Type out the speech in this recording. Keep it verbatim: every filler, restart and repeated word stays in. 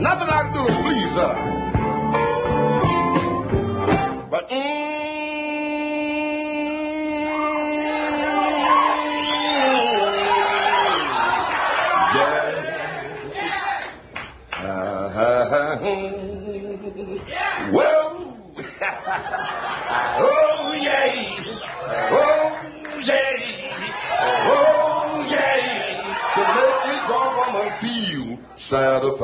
nothing I can do to please her. But mm, yeah. Uh, well, oh yeah, oh yeah, oh yeah, to make this old woman feel satisfied.